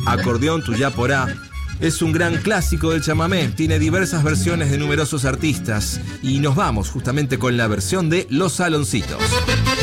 Acordeón Tuyá Porá es un gran clásico del chamamé, tiene diversas versiones de numerosos artistas y nos vamos justamente con la versión de Los Saloncitos.